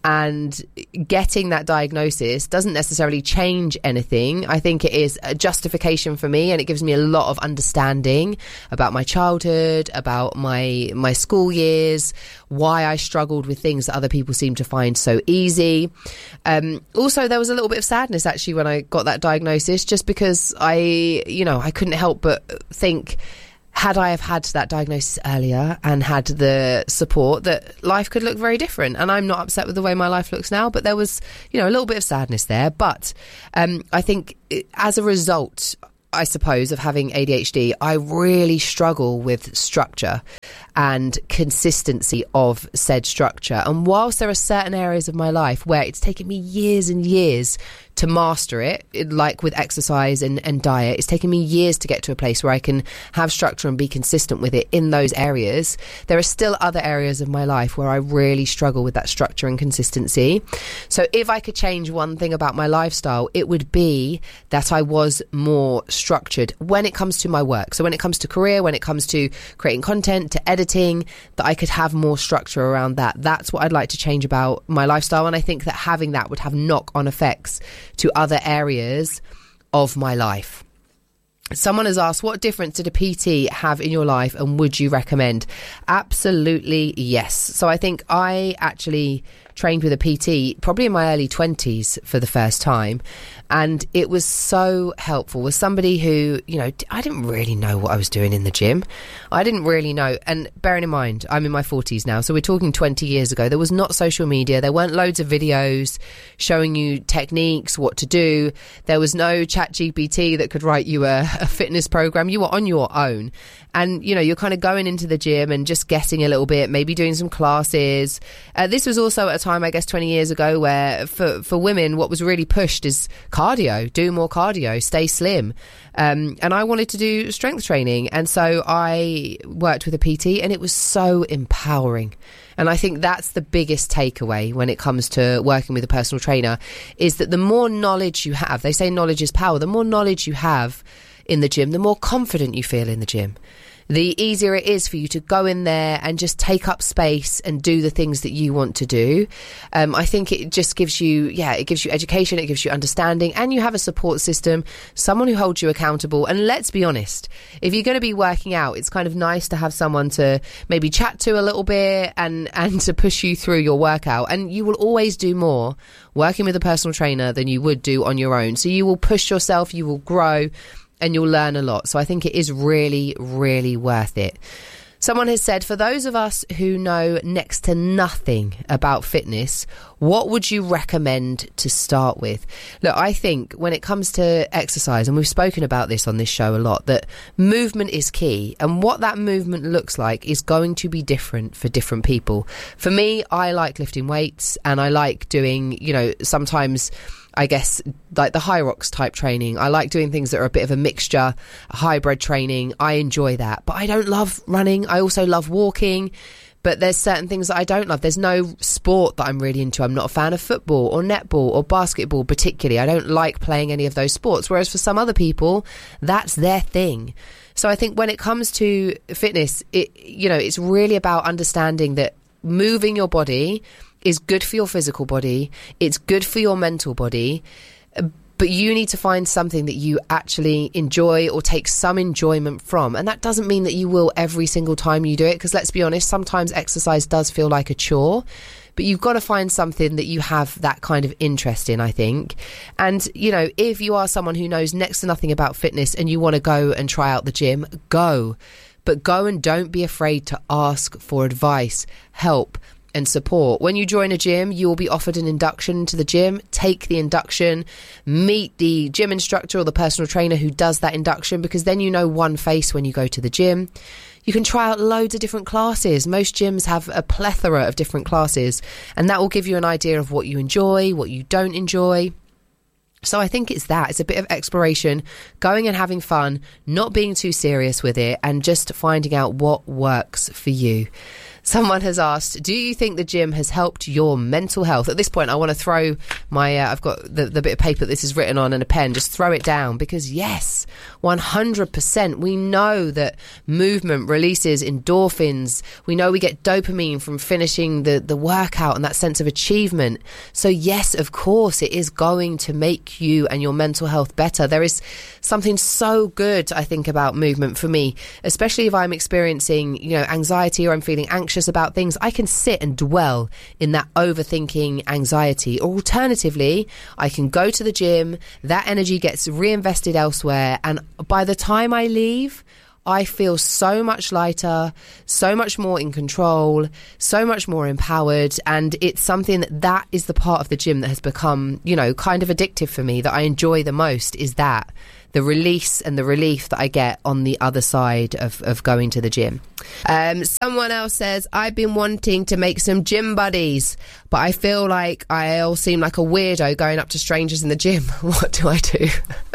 And getting that diagnosis doesn't necessarily change anything. I think it is a justification for me, and it gives me a lot of understanding about my childhood, about my my school years, why I struggled with things that other people seem to find so easy. Um, also, there was a little bit of sadness actually when I got that diagnosis, just because I, you know, I couldn't help but think, had I have had that diagnosis earlier and had the support, that life could look very different. And I'm not upset with the way my life looks now, but there was, you know, a little bit of sadness there. But um, I think as a result, I suppose, of having A D H D, I really struggle with structure and consistency of said structure. And whilst there are certain areas of my life where it's taken me years and years to master it, like with exercise and, and diet, it's taken me years to get to a place where I can have structure and be consistent with it in those areas. There are still other areas of my life where I really struggle with that structure and consistency. So if I could change one thing about my lifestyle, it would be that I was more structured when it comes to my work. So when it comes to career, when it comes to creating content, to editing, that I could have more structure around that. That's what I'd like to change about my lifestyle. And I think that having that would have knock-on effects to other areas of my life. Someone has asked, what difference did a P T have in your life and would you recommend? Absolutely yes. So I think I actually trained with a P T probably in my early twenties for the first time, and it was so helpful. With somebody who, you know, I didn't really know what I was doing in the gym. I didn't really know, and bearing in mind I'm in my forties now, so we're talking twenty years ago. There was not social media, there weren't loads of videos showing you techniques, what to do. There was no Chat G P T that could write you a, a fitness program. You were on your own, and you know, you're kind of going into the gym and just guessing a little bit, maybe doing some classes. Uh, this was also at a time, I guess, twenty years ago where for, for women what was really pushed is cardio, do more cardio, stay slim. Um, and I wanted to do strength training, and so I worked with a P T, and it was so empowering. And I think that's the biggest takeaway when it comes to working with a personal trainer, is that the more knowledge you have, they say knowledge is power, the more knowledge you have in the gym, the more confident you feel in the gym. The easier it is for you to go in there and just take up space and do the things that you want to do. Um, I think it just gives you, yeah, it gives you education, it gives you understanding, and you have a support system, someone who holds you accountable. And let's be honest, if you're going to be working out, it's kind of nice to have someone to maybe chat to a little bit and, and to push you through your workout. And you will always do more working with a personal trainer than you would do on your own. So you will push yourself, you will grow, and you'll learn a lot. So I think it is really, really worth it. Someone has said, for those of us who know next to nothing about fitness, what would you recommend to start with? Look, I think when it comes to exercise, and we've spoken about this on this show a lot, that movement is key. And what that movement looks like is going to be different for different people. For me, I like lifting weights, and I like doing, you know, sometimes I guess like the high rocks type training. I like doing things that are a bit of a mixture, a hybrid training. I enjoy that, but I don't love running. I also love walking, but there's certain things that I don't love. There's no sport that I'm really into. I'm not a fan of football or netball or basketball particularly. I don't like playing any of those sports, whereas for some other people, that's their thing. So I think when it comes to fitness, it, you know, it's really about understanding that moving your body is good for your physical body, it's good for your mental body, but you need to find something that you actually enjoy or take some enjoyment from. And that doesn't mean that you will every single time you do it, because let's be honest, sometimes exercise does feel like a chore, but you've got to find something that you have that kind of interest in, I think. And, you know, if you are someone who knows next to nothing about fitness and you want to go and try out the gym, go. But go and don't be afraid to ask for advice, help, and support. When you join a gym, you will be offered an induction to the gym. Take the induction, meet the gym instructor or the personal trainer who does that induction, because then you know one face when you go to the gym. You can try out loads of different classes. Most gyms have a plethora of different classes, and that will give you an idea of what you enjoy, what you don't enjoy. So I think it's that. It's a bit of exploration, going and having fun, not being too serious with it, and just finding out what works for you. Someone has asked, do you think the gym has helped your mental health? At this point, I want to throw my, uh, I've got the, the bit of paper that this is written on and a pen, just throw it down, because yes, one hundred percent. We know that movement releases endorphins. We know we get dopamine from finishing the, the workout and that sense of achievement. So yes, of course, it is going to make you and your mental health better. There is something so good, I think, about movement for me, especially if I'm experiencing, you know, anxiety or I'm feeling anxious about things. I can sit and dwell in that overthinking anxiety. Or alternatively, I can go to the gym, that energy gets reinvested elsewhere, and by the time I leave, I feel so much lighter, so much more in control, so much more empowered. And it's something that that is the part of the gym that has become, you know, kind of addictive for me, that I enjoy the most, is that the release and the relief that I get on the other side of, of going to the gym. Um, someone else says, I've been wanting to make some gym buddies, but I feel like I all seem like a weirdo going up to strangers in the gym. What do I do?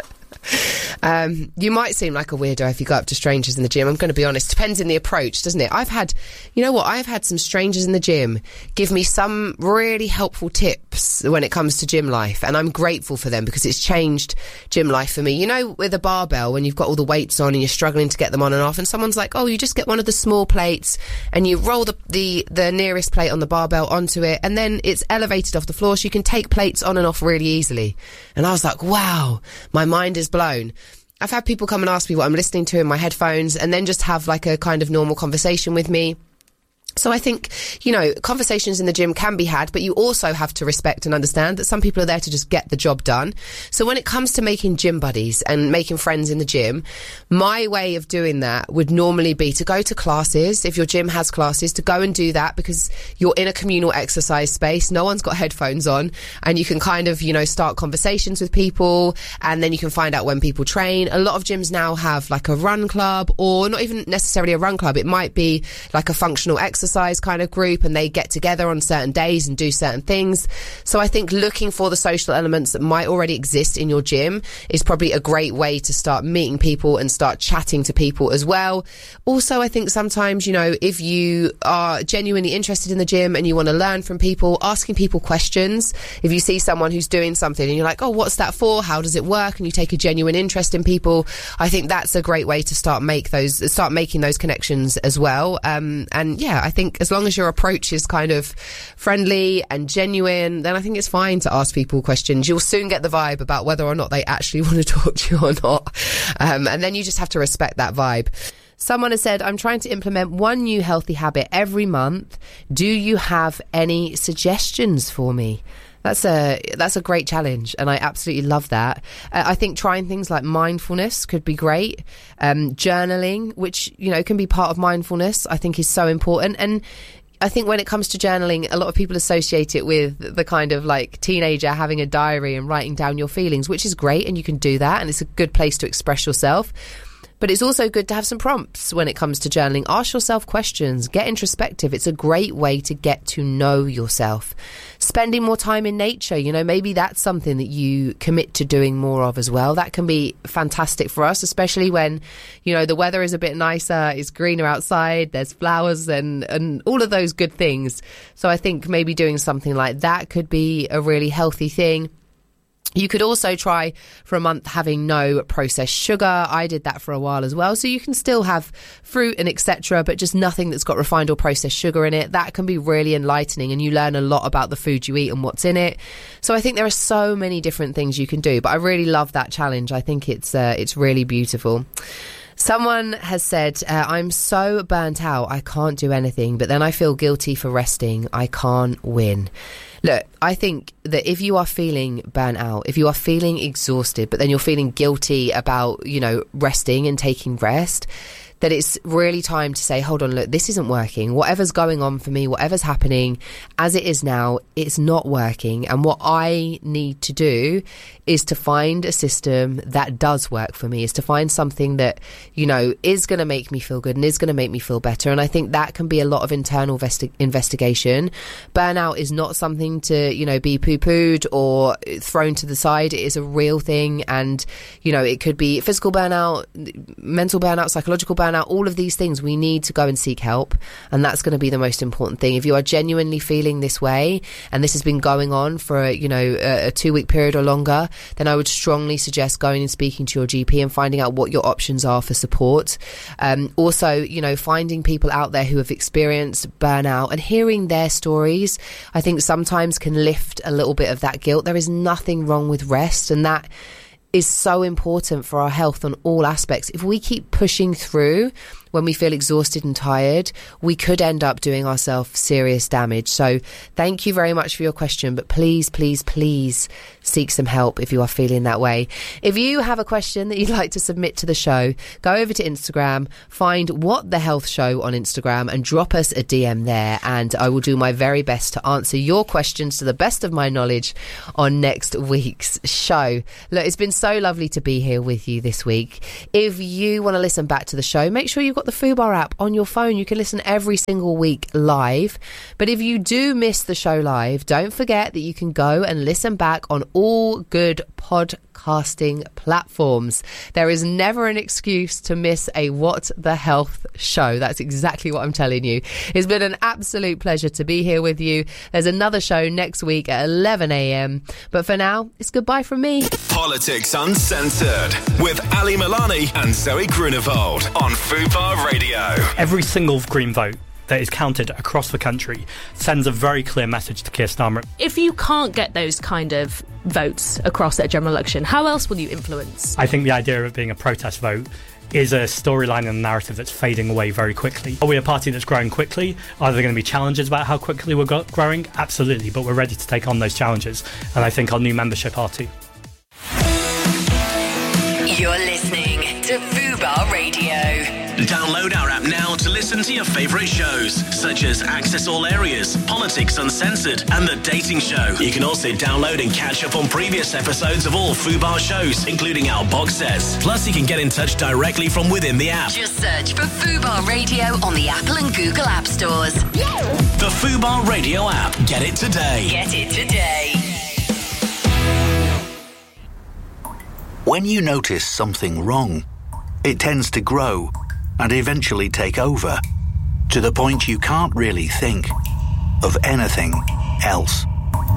Um, you might seem like a weirdo if you go up to strangers in the gym. I'm going to be honest. Depends in the approach, doesn't it? I've had, you know what? I've had some strangers in the gym give me some really helpful tips when it comes to gym life. And I'm grateful for them because it's changed gym life for me. You know, with a barbell, when you've got all the weights on and you're struggling to get them on and off, and someone's like, oh, you just get one of the small plates and you roll the, the, the nearest plate on the barbell onto it, and then it's elevated off the floor so you can take plates on and off really easily. And I was like, wow, my mind is blown. I've had people come and ask me what I'm listening to in my headphones, and then just have like a kind of normal conversation with me. So I think, you know, conversations in the gym can be had, but you also have to respect and understand that some people are there to just get the job done. So when it comes to making gym buddies and making friends in the gym, my way of doing that would normally be to go to classes. If your gym has classes, to go and do that, because you're in a communal exercise space. No one's got headphones on, and you can kind of, you know, start conversations with people, and then you can find out when people train. A lot of gyms now have like a run club, or not even necessarily a run club. It might be like a functional exercise exercise kind of group, and they get together on certain days and do certain things. So I think looking for the social elements that might already exist in your gym is probably a great way to start meeting people and start chatting to people as well. Also, I think sometimes, you know, if you are genuinely interested in the gym and you want to learn from people, asking people questions. If you see someone who's doing something and you're like, oh, what's that for? How does it work? And you take a genuine interest in people, I think that's a great way to start make those start making those connections as well. Um, and yeah, I think as long as your approach is kind of friendly and genuine, then I think it's fine to ask people questions. You'll soon get the vibe about whether or not they actually want to talk to you or not. Um, and then you just have to respect that vibe. Someone has said, I'm trying to implement one new healthy habit every month. Do you have any suggestions for me? That's a that's a great challenge, and I absolutely love that. Uh, I think trying things like mindfulness could be great. Um, journaling, which, you know, can be part of mindfulness, I think is so important. And I think when it comes to journaling, a lot of people associate it with the kind of like teenager having a diary and writing down your feelings, which is great, and you can do that, and it's a good place to express yourself. But it's also good to have some prompts when it comes to journaling. Ask yourself questions, get introspective. It's a great way to get to know yourself. Spending more time in nature, you know, maybe that's something that you commit to doing more of as well. That can be fantastic for us, especially when, you know, the weather is a bit nicer, it's greener outside, there's flowers and, and all of those good things. So I think maybe doing something like that could be a really healthy thing. You could also try for a month having no processed sugar. I did that for a while as well. So you can still have fruit and et cetera, but just nothing that's got refined or processed sugar in it. That can be really enlightening, and you learn a lot about the food you eat and what's in it. So I think there are so many different things you can do, but I really love that challenge. I think it's uh, it's really beautiful. Someone has said, uh, I'm so burnt out, I can't do anything, but then I feel guilty for resting. I can't win. Look, I think that if you are feeling burnt out, if you are feeling exhausted, but then you're feeling guilty about, you know, resting and taking rest, that it's really time to say, hold on, look, this isn't working. Whatever's going on for me, whatever's happening as it is now, it's not working. And what I need to do is to find a system that does work for me, is to find something that, you know, is going to make me feel good and is going to make me feel better. And I think that can be a lot of internal vesti- investigation. Burnout is not something to, you know, be poo-pooed or thrown to the side. It is a real thing. And, you know, it could be physical burnout, mental burnout, psychological burnout. burnout, all of these things, we need to go and seek help. And that's going to be the most important thing. If you are genuinely feeling this way, and this has been going on for, a, you know, a, a two-week period or longer, then I would strongly suggest going and speaking to your G P and finding out what your options are for support. Um, also, you know, finding people out there who have experienced burnout and hearing their stories, I think sometimes can lift a little bit of that guilt. There is nothing wrong with rest, and that is so important for our health on all aspects. If we keep pushing through when we feel exhausted and tired, we could end up doing ourselves serious damage. So thank you very much for your question, but please, please, please seek some help if you are feeling that way. If you have a question that you'd like to submit to the show, go over to Instagram, find What the Health Show on Instagram and drop us a D M there, and I will do my very best to answer your questions to the best of my knowledge on next week's show. Look, it's been so lovely to be here with you this week. If you want to listen back to the show, make sure you've got the Fubar app on your phone. You can listen every single week live. But if you do miss the show live, don't forget that you can go and listen back on all good podcasting platforms. There is never an excuse to miss a What the Health show. That's exactly what I'm telling you. It's been an absolute pleasure to be here with you. There's another show next week at eleven a.m. But for now, it's goodbye from me. Politics Uncensored with Ali Milani and Zoe Grunewald on Fubar Radio. Every single Green vote that is counted across the country sends a very clear message to Keir Starmer. If you can't get those kind of votes across at a general election, how else will you influence? I think the idea of it being a protest vote is a storyline and a narrative that's fading away very quickly. Are we a party that's growing quickly? Are there going to be challenges about how quickly we're go- growing? Absolutely, but we're ready to take on those challenges, and I think our new membership are too. You're listening to Fubar Radio. Download our app now to listen to your favourite shows, such as Access All Areas, Politics Uncensored, and The Dating Show. You can also download and catch up on previous episodes of all Fubar shows, including our box sets. Plus, you can get in touch directly from within the app. Just search for Fubar Radio on the Apple and Google App Stores. The Fubar Radio app. Get it today. Get it today. When you notice something wrong, it tends to grow and eventually take over, to the point you can't really think of anything else.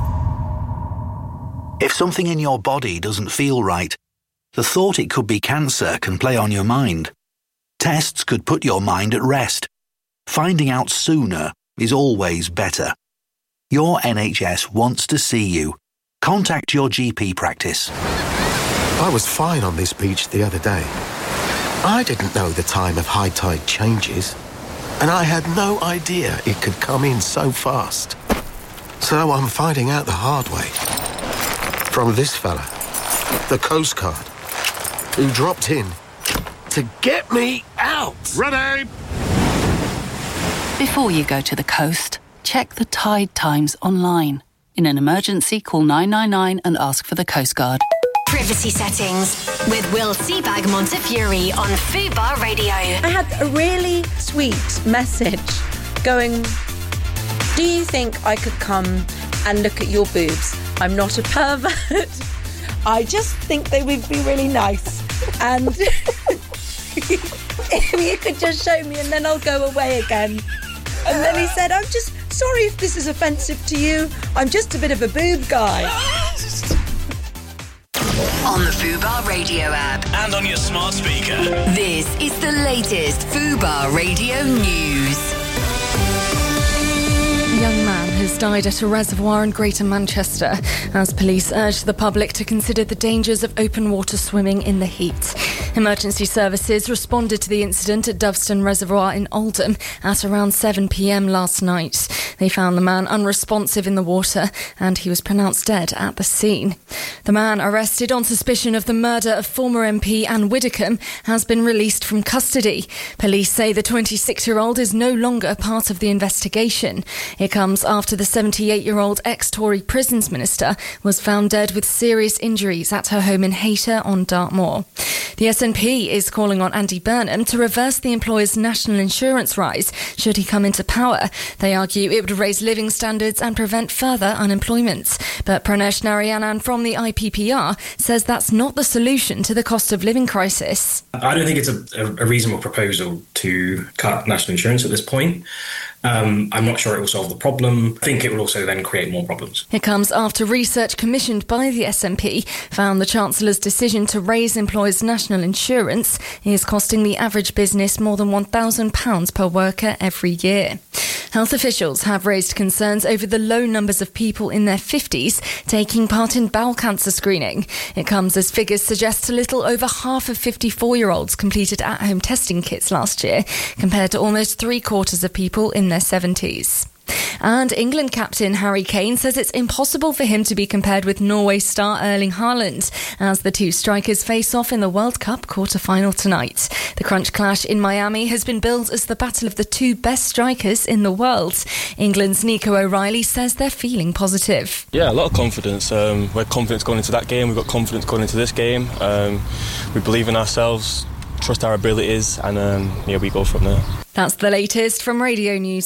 If something in your body doesn't feel right, the thought it could be cancer can play on your mind. Tests could put your mind at rest. Finding out sooner is always better. Your N H S wants to see you. Contact your G P practice. I was fine on this beach the other day. I didn't know the time of high tide changes, and I had no idea it could come in so fast. So I'm finding out the hard way. From this fella, the Coast Guard, who dropped in to get me out. Ready? Before you go to the coast, check the tide times online. In an emergency, call nine nine nine and ask for the Coast Guard. Privacy settings with Will Seabag Montefiore on Fubar Radio. I had a really sweet message going, do you think I could come and look at your boobs? I'm not a pervert. I just think they would be really nice. And if you could just show me and then I'll go away again. And then he said, I'm just sorry if this is offensive to you. I'm just a bit of a boob guy. On the Fubar Radio app. And on your smart speaker. This is the latest Fubar Radio news. A young man has died at a reservoir in Greater Manchester as police urged the public to consider the dangers of open water swimming in the heat. Emergency services responded to the incident at Doveston Reservoir in Oldham at around seven p.m. last night. They found the man unresponsive in the water and he was pronounced dead at the scene. The man arrested on suspicion of the murder of former M P Anne Widdecombe has been released from custody. Police say the twenty-six-year-old is no longer part of the investigation. It comes after the seventy-eight-year-old ex-Tory prisons minister was found dead with serious injuries at her home in Hayter on Dartmoor. The S N N P is calling on Andy Burnham to reverse the employer's national insurance rise should he come into power. They argue it would raise living standards and prevent further unemployment. But Pranesh Narayanan from the I P P R says that's not the solution to the cost of living crisis. I don't think it's a, a reasonable proposal to cut national insurance at this point. Um, I'm not sure it will solve the problem. I think it will also then create more problems. It comes after research commissioned by the S N P found the Chancellor's decision to raise employers' national insurance is costing the average business more than one thousand pounds per worker every year. Health officials have raised concerns over the low numbers of people in their fifties taking part in bowel cancer screening. It comes as figures suggest a little over half of fifty-four-year-olds completed at-home testing kits last year, compared to almost three-quarters of people in their seventies. And England captain Harry Kane says it's impossible for him to be compared with Norway star Erling Haaland as the two strikers face off in the World Cup quarter-final tonight. The crunch clash in Miami has been billed as the battle of the two best strikers in the world. England's Nico O'Reilly says they're feeling positive. Yeah, a lot of confidence. Um, we're confident going into that game. We've got confidence going into this game. Um, we believe in ourselves, trust our abilities, and um, yeah, we go from there. That's the latest from Radio News.